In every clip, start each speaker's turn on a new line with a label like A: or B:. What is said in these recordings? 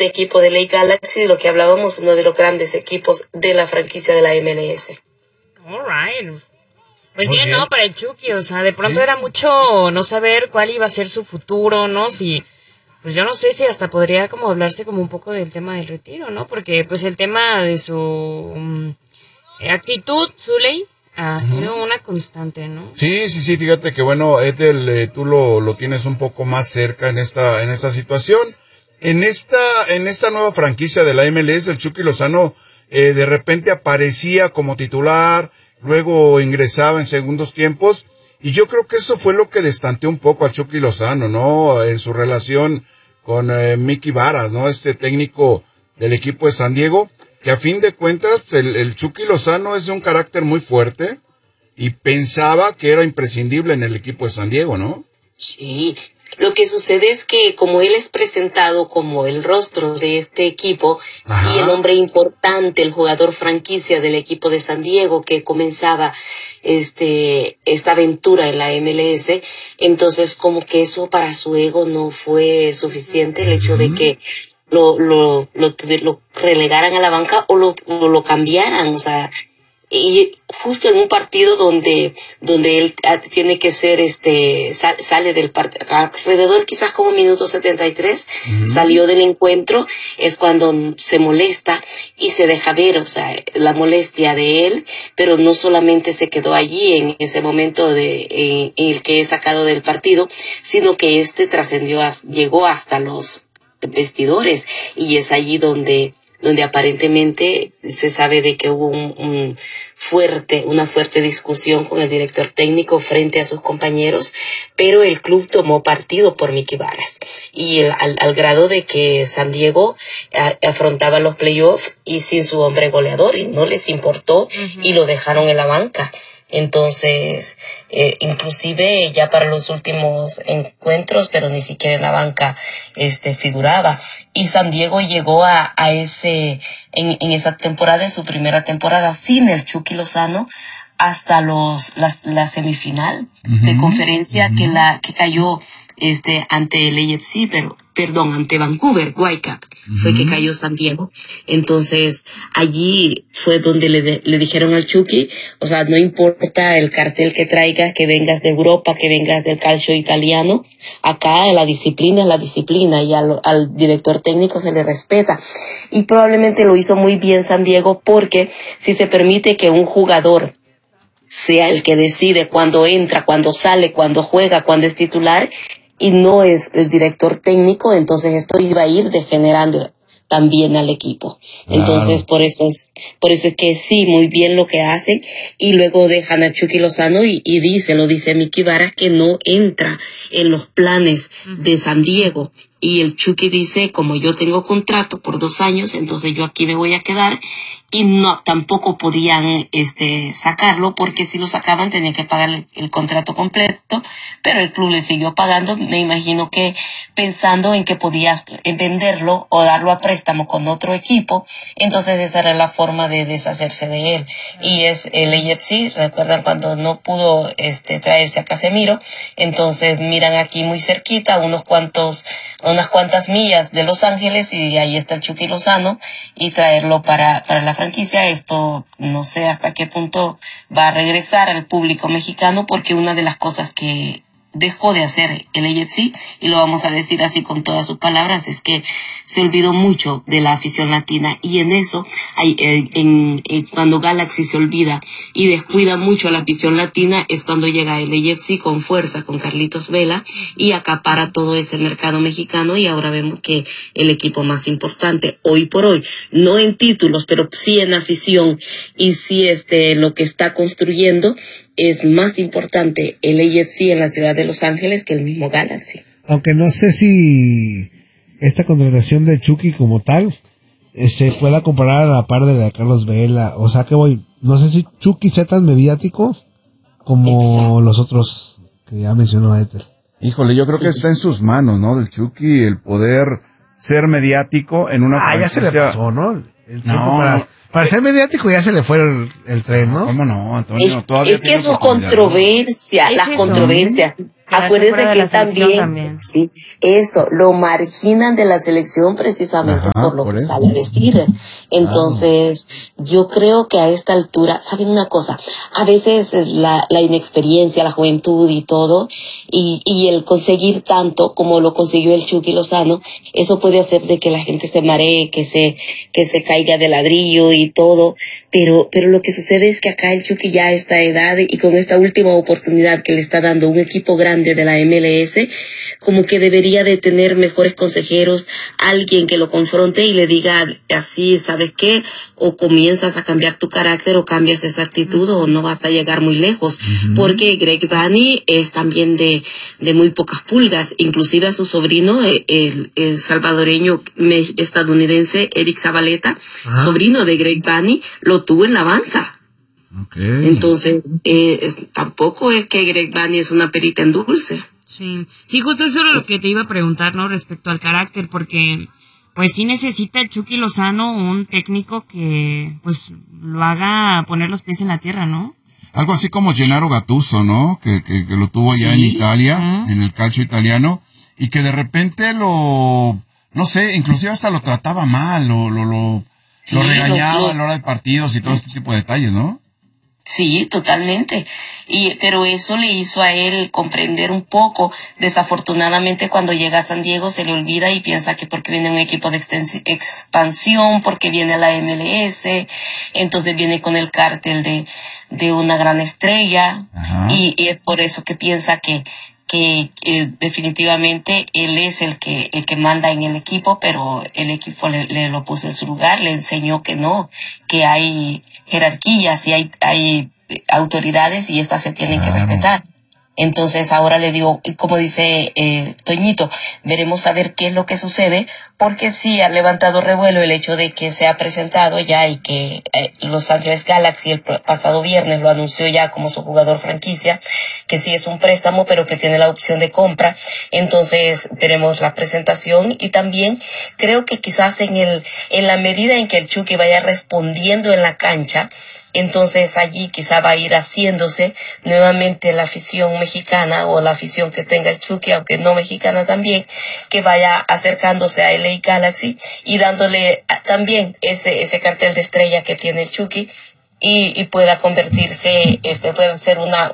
A: este equipo de LA Galaxy, de lo que hablábamos, uno de los grandes equipos de la franquicia de la MLS.
B: All right. Pues bien, ¿no? Para el Chucky, o sea, de pronto era mucho no saber cuál iba a ser su futuro, ¿no? Si, pues yo no sé si hasta podría como hablarse como un poco del tema del retiro, ¿no? Porque pues el tema de su actitud, Zuley, ha sido una constante, ¿no?
C: Sí, fíjate que bueno, Ethel, tú lo tienes un poco más cerca en esta situación. En esta nueva franquicia de la MLS, el Chucky Lozano de repente aparecía como titular, luego ingresaba en segundos tiempos, y yo creo que eso fue lo que destanteó un poco a Chucky Lozano, ¿no? En su relación con Mickey Varas, ¿no? Este técnico del equipo de San Diego, que a fin de cuentas el Chucky Lozano es de un carácter muy fuerte y pensaba que era imprescindible en el equipo de San Diego, ¿no?
A: Sí, lo que sucede es que como él es presentado como el rostro de este equipo, y el hombre importante, el jugador franquicia del equipo de San Diego que comenzaba esta aventura en la MLS, entonces como que eso para su ego no fue suficiente, el hecho de que lo relegaran a la banca o lo cambiaran, o sea, y justo en un partido donde él tiene que ser sale del partido alrededor quizás como minuto 73, salió del encuentro, es cuando se molesta y se deja ver, o sea, la molestia de él, pero no solamente se quedó allí en ese momento en el que es sacado del partido, sino que trascendió, llegó hasta los vestidores, y es allí donde aparentemente se sabe de que hubo una fuerte discusión con el director técnico frente a sus compañeros, pero el club tomó partido por Mickey Varas, y al grado de que San Diego afrontaba los playoffs y sin su hombre goleador, y no les importó, y lo dejaron en la banca. Entonces, inclusive ya para los últimos encuentros, pero ni siquiera en la banca figuraba. Y San Diego llegó en esa temporada, en su primera temporada, sin el Chucky Lozano, hasta la semifinal de conferencia que cayó ante el AFC, ante Vancouver Whitecaps, fue que cayó San Diego. Entonces allí fue donde le dijeron al Chucky, o sea, no importa el cartel que traigas, que vengas de Europa, que vengas del calcio italiano, acá la disciplina es la disciplina, y al director técnico se le respeta. Y probablemente lo hizo muy bien San Diego, porque si se permite que un jugador sea el que decide cuándo entra, cuándo sale, cuándo juega, cuándo es titular, y no es el director técnico, entonces esto iba a ir degenerando también al equipo. Entonces, por eso es que sí, muy bien lo que hacen, y luego dejan a Chucky Lozano y lo dice Mickey Varas, que no entra en los planes de San Diego. Y el Chucky dice, como yo tengo contrato por 2 años, entonces yo aquí me voy a quedar, y no, tampoco podían sacarlo, porque si lo sacaban tenían que pagar el contrato completo, pero el club le siguió pagando, me imagino que pensando en que podías venderlo o darlo a préstamo con otro equipo, entonces esa era la forma de deshacerse de él. Y es el AFC, recuerdan cuando no pudo traerse a Casemiro, entonces miran aquí muy cerquita, unas cuantas millas de Los Ángeles, y ahí está el Chucky Lozano, y traerlo para la franquicia. Esto no sé hasta qué punto va a regresar al público mexicano, porque una de las cosas que dejó de hacer el AFC, y lo vamos a decir así con todas sus palabras, es que se olvidó mucho de la afición latina, y en eso, cuando Galaxy se olvida y descuida mucho a la afición latina, es cuando llega el AFC con fuerza, con Carlitos Vela, y acapara todo ese mercado mexicano, y ahora vemos que el equipo más importante hoy por hoy, no en títulos, pero sí en afición, y sí lo que está construyendo, es más importante el AFC en la ciudad de Los Ángeles que el mismo Galaxy.
D: Aunque no sé si esta contratación de Chucky como tal se pueda comparar a la par de la de Carlos Vela. O sea que no sé si Chucky sea tan mediático como los otros que ya mencionó Ethel.
C: Híjole, yo creo que está en sus manos, ¿no? Del Chucky, el poder ser mediático en una
D: franquicia. Ya se le pasó, ¿no? Para ser mediático ya se le fue el tren, ¿no?
C: ¿Cómo no, Antonio? Todavía
A: es que su controversia, las controversias. Acuérdense que también, sí, eso, lo marginan de la selección precisamente por lo que sale a decir. Entonces, yo creo que a esta altura, ¿saben una cosa? A veces la inexperiencia, la juventud y todo, y el conseguir tanto como lo consiguió el Chucky Lozano, eso puede hacer de que la gente se maree, que se caiga de ladrillo y todo, pero lo que sucede es que acá el Chucky ya a esta edad y con esta última oportunidad que le está dando un equipo grande de la MLS, como que debería de tener mejores consejeros, alguien que lo confronte y le diga así, ¿sabes qué? O comienzas a cambiar tu carácter o cambias esa actitud o no vas a llegar muy lejos, porque Greg Vanney es también de muy pocas pulgas, inclusive a su sobrino, el salvadoreño estadounidense Eric Zabaleta, sobrino de Greg Vanney, lo tuvo en la banca. Okay. Entonces, tampoco es que Greg Vanney es una perita en dulce.
B: Sí, justo eso era lo que te iba a preguntar, ¿no? Respecto al carácter, porque pues sí necesita el Chucky Lozano un técnico que pues lo haga poner los pies en la tierra, ¿no?
C: Algo así como Gennaro Gattuso, ¿no? Que lo tuvo allá en Italia, en el calcio italiano, y que de repente no sé, inclusive hasta lo trataba mal, lo regañaba a la hora de partidos y todo este tipo de detalles, ¿no?
A: Sí, totalmente. Pero eso le hizo a él comprender un poco. Desafortunadamente, cuando llega a San Diego se le olvida y piensa que porque viene un equipo de expansión, porque viene a la MLS, entonces viene con el cártel de una gran estrella. Y es por eso que piensa que definitivamente él es el que manda en el equipo, pero el equipo le lo puso en su lugar, le enseñó que no, que hay jerarquías y hay autoridades y estas se tienen que respetar. Entonces ahora le digo, como dice Toñito, veremos a ver qué es lo que sucede, porque sí ha levantado revuelo el hecho de que se ha presentado ya y que Los Ángeles Galaxy el pasado viernes lo anunció ya como su jugador franquicia, que sí es un préstamo pero que tiene la opción de compra. Entonces veremos la presentación y también creo que quizás en la medida en que el Chucky vaya respondiendo en la cancha, entonces allí quizá va a ir haciéndose nuevamente la afición mexicana o la afición que tenga el Chucky, aunque no mexicana también, que vaya acercándose a LA Galaxy y dándole también ese cartel de estrella que tiene el Chucky y pueda convertirse, pueda ser una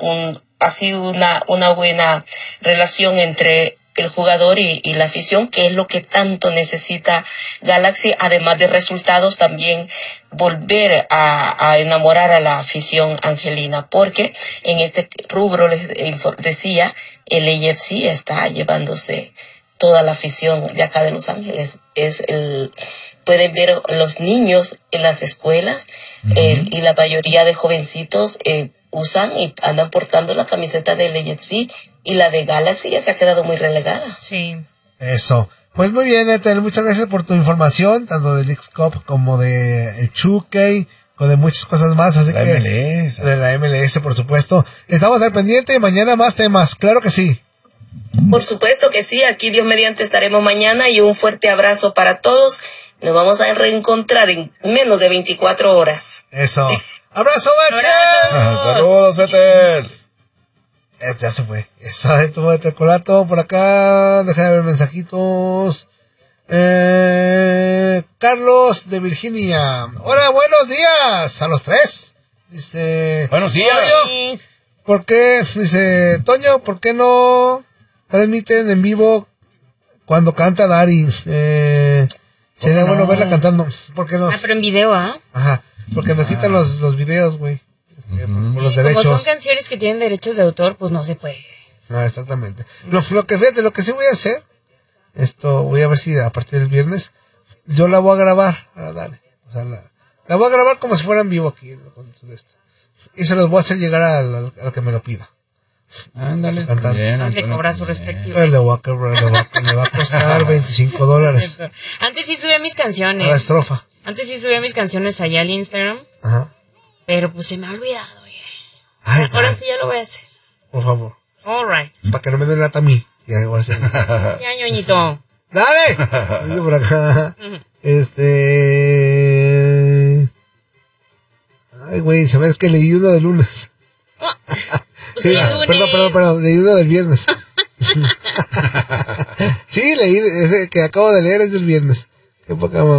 A: buena relación entre el jugador y la afición, que es lo que tanto necesita Galaxy, además de resultados también volver a enamorar a la afición angelina, porque en este rubro les decía, el AFC está llevándose toda la afición de acá de Los Ángeles. Pueden ver los niños en las escuelas y la mayoría de jovencitos usan y andan portando la camiseta del AFC y la de Galaxy ya se ha quedado muy relegada.
B: Sí.
D: Eso. Pues muy bien, Ethel, muchas gracias por tu información, tanto del X-Cup como de el Chucky, o de muchas cosas más, así
C: la MLS.
D: De la MLS, por supuesto. Estamos al pendiente y mañana más temas, claro que sí.
A: Por supuesto que sí, aquí Dios mediante estaremos mañana y un fuerte abrazo para todos. Nos vamos a reencontrar en menos de 24 horas.
D: Eso. ¡Abrazo, Ethel!
C: ¡Saludos, Ethel!
D: Ya se fue. Eso estuvo Ethel Colato por acá. Deja de ver mensajitos. Carlos de Virginia. Hola, buenos días a los tres. Dice...
C: Buenos días.
D: Toño, ¿por qué? Dice Toño, ¿por qué no transmiten en vivo cuando canta Dari? Sería bueno verla cantando. ¿Por qué no?
B: Pero en video,
D: Ajá. Porque nos quitan los videos, güey. Por los derechos.
B: Como son canciones que tienen derechos de autor, pues no se puede.
D: No, exactamente. Lo que sí voy a hacer, voy a ver si a partir del viernes, yo la voy a grabar a Dale. O sea, la voy a grabar como si fuera en vivo aquí. Y se los voy a hacer llegar al que me lo pida.
C: Ándale.
B: Le cobra su respectivo.
D: Le va a costar $25.
B: Antes sí subía mis canciones.
D: A la estrofa.
B: Antes sí subía mis canciones allá al Instagram.
D: Ajá.
B: Pero pues se me ha olvidado, oye. Ahora sí ya lo voy a hacer.
D: Por favor.
B: All right.
D: Para que no me den lata a mí. Ya,
B: ñoñito.
D: ¡Dale! Dice por acá. Ay, güey, ¿sabes que leí uno de lunes?
B: Pues
D: Sí,
B: lunes.
D: perdón, leí uno del viernes. Sí, leí, ese que acabo de leer es del viernes. Qué poca